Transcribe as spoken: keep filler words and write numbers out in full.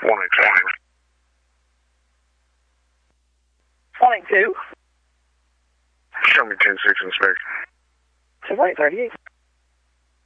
One exactly. twenty-two. Show me ten six, Inspector. two eight thirty-eight.